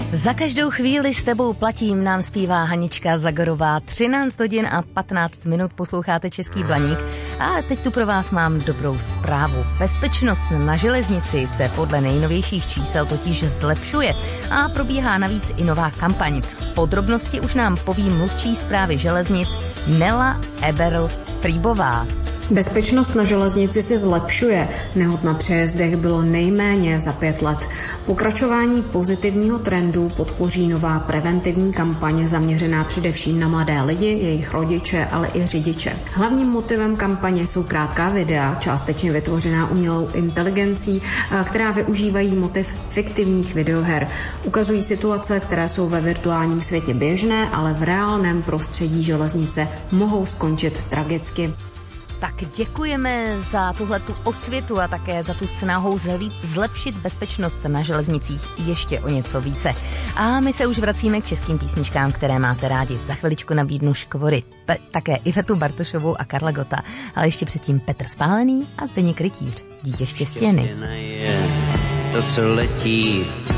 Za každou chvíli s tebou platím, nám zpívá Hanička Zagorová. 13 hodin a 15 minut posloucháte Český Blaník. A teď tu pro vás mám dobrou zprávu. Bezpečnost na železnici se podle nejnovějších čísel totiž zlepšuje a probíhá navíc i nová kampaň. Podrobnosti už nám poví mluvčí Správy železnic Nela Eberl-Frýbová. Bezpečnost na železnici se zlepšuje. Nehod na přejezdech bylo nejméně za 5 let. Pokračování pozitivního trendu podpoří nová preventivní kampaň zaměřená především na mladé lidi, jejich rodiče, ale i řidiče. Hlavním motivem kampaně jsou krátká videa, částečně vytvořená umělou inteligencí, která využívají motiv fiktivních videoher. Ukazují situace, které jsou ve virtuálním světě běžné, ale v reálném prostředí železnice mohou skončit tragicky. Tak děkujeme za tuhletu osvětu a také za tu snahu zlepšit bezpečnost na železnicích ještě o něco více. A my se už vracíme k českým písničkám, které máte rádi. Za chviličku nabídnu Škvory, také Ivetu Bartošovou a Karla Gota, ale ještě předtím Petr Spálený a Zdeněk Rytíř, Dítě štěstěny. To, co letí